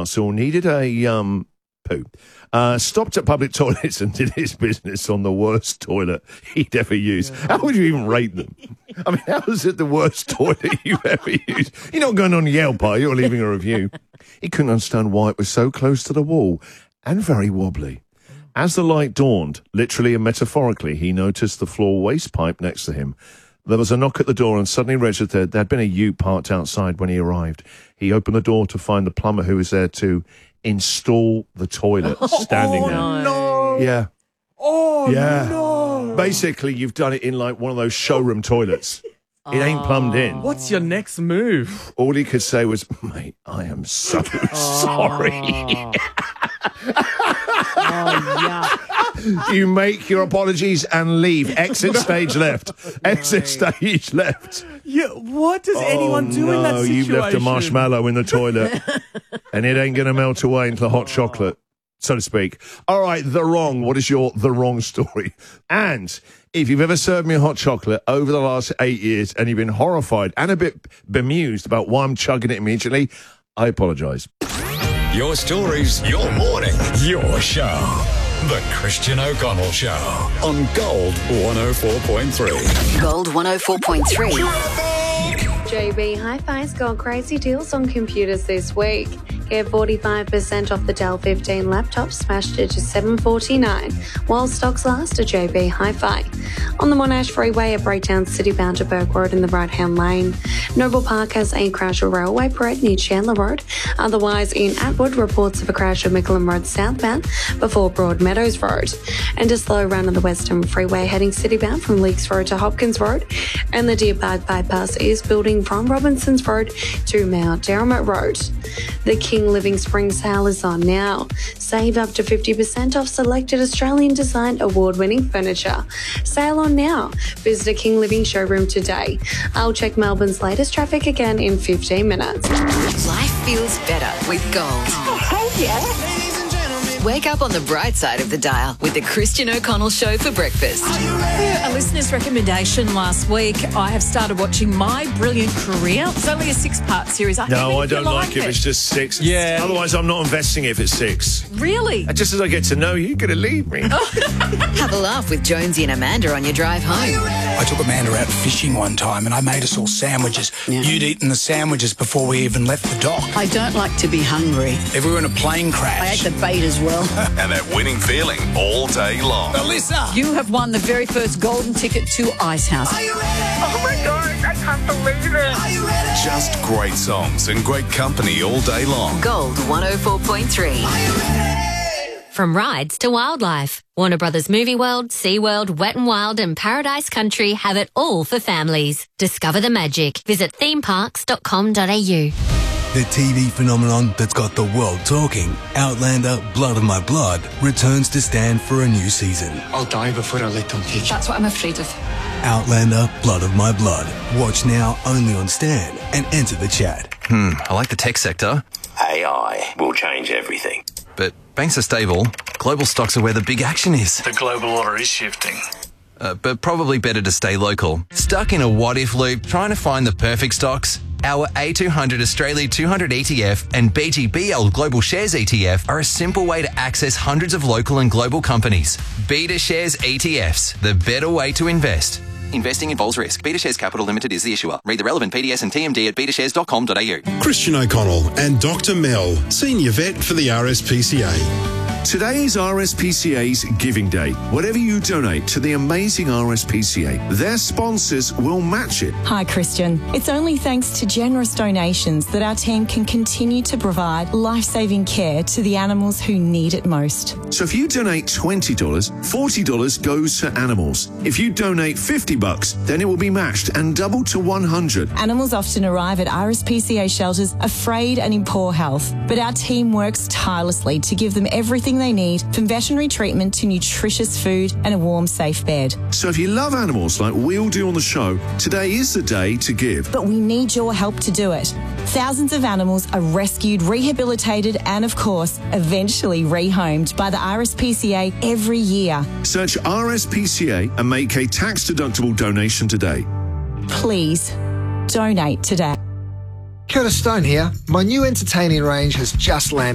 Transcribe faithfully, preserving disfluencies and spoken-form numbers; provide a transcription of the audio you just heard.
Newcastle needed a um, poo. Uh, stopped at public toilets and did his business on the worst toilet he'd ever used. How would you even rate them? I mean, how is it the worst toilet you've ever used? You're not going on Yelp, are you, or leaving a review? He couldn't understand why it was so close to the wall and very wobbly. As the light dawned, literally and metaphorically, he noticed the floor waste pipe next to him. There was a knock at the door and suddenly registered there had been a ute parked outside when he arrived. He opened the door to find the plumber who was there to install the toilet, standing oh, there. No. Yeah. Oh, yeah. no. Basically, you've done it in like one of those showroom toilets. It ain't plumbed in. What's your next move? All he could say was, mate, I am so oh. sorry. oh, yeah. You make your apologies and leave. Exit stage left. Exit stage left. Yeah, what does oh, anyone do no, in that situation? You've left a marshmallow in the toilet and it ain't going to melt away into hot chocolate, so to speak. All right, the wrong. What is your the wrong story? And if you've ever served me a hot chocolate over the last eight years and you've been horrified and a bit bemused about why I'm chugging it immediately, I apologise. Your stories, your morning, your show. The Christian O'Connell Show on Gold one oh four point three. Gold one oh four point three. J B Hi-Fi's got crazy deals on computers this week. Get forty-five percent off the Dell fifteen laptop, smashed it to seven forty-nine, while stocks last at J B Hi-Fi. On the Monash Freeway at Breakdown City bound to Burke Road in the right-hand lane. Noble Park has a crash of railway parade near Chandler Road. Otherwise, in Atwood, reports of a crash of Mickleham Road southbound before Broadmeadows Road. And a slow run on the Western Freeway heading citybound from Leaks Road to Hopkins Road. And the Deer Park bypass is building from Robinsons Road to Mount Derrimut Road. The King Living Spring sale is on now. Save up to fifty percent off selected Australian designed award-winning furniture. Sale on now. Visit a King Living showroom today. I'll check Melbourne's latest traffic again in fifteen minutes. Life feels better with Gold. Oh, yeah. Wake up on the bright side of the dial with the Christian O'Connell Show for breakfast. A listener's recommendation last week, I have started watching My Brilliant Career. It's only a six-part series. I No, think I don't you like like it if it's just six. Yeah. Otherwise, I'm not investing if it's six. Really? Just as I get to know you, you're going to leave me. Have a laugh with Jonesy and Amanda on your drive home. I took Amanda out fishing one time and I made us all sandwiches. Yeah. You'd eaten the sandwiches before we even left the dock. I don't like to be hungry. If we were in a plane crash. I ate the bait as well. And that winning feeling all day long. Alyssa! You have won the very first golden ticket to Ice House. Oh, my God. I can't believe it. Just great songs and great company all day long. Gold one oh four point three. From rides to wildlife, Warner Brothers Movie World, SeaWorld, Wet n Wild and Paradise Country have it all for families. Discover the magic. Visit theme parks dot com dot a u. The T V phenomenon that's got the world talking, Outlander Blood of My Blood, returns to Stan for a new season. I'll die before I let them take you. That's what I'm afraid of. Outlander Blood of My Blood. Watch now only on Stan and enter the chat. Hmm, I like the tech sector. A I will change everything. But banks are stable. Global stocks are where the big action is. The global order is shifting. Uh, but probably better to stay local. Stuck in a what-if loop trying to find the perfect stocks? Our A two hundred Australia two hundred E T F and B G B L Global Shares E T F are a simple way to access hundreds of local and global companies. Beta Shares E T Fs, the better way to invest. Investing involves risk. Beta Shares Capital Limited is the issuer. Read the relevant P D S and T M D at beta shares dot com dot a u. Christian O'Connell and Doctor Mel, Senior Vet for the R S P C A. Today is R S P C A's Giving Day. Whatever you donate to the amazing R S P C A, their sponsors will match it. Hi, Christian. It's only thanks to generous donations that our team can continue to provide life-saving care to the animals who need it most. So if you donate twenty dollars, forty dollars goes to animals. If you donate fifty bucks, then it will be matched and doubled to one hundred. Animals often arrive at R S P C A shelters afraid and in poor health, but our team works tirelessly to give them everything they need, from veterinary treatment to nutritious food and a warm, safe bed. So if you love animals like we'll do on the show, today is the day to give. But we need your help to do it. Thousands of animals are rescued, rehabilitated and, of course, eventually rehomed by the R S P C A every year. Search R S P C A and make a tax-deductible donation today. Please, donate today. Curtis Stone here. My new entertaining range has just landed.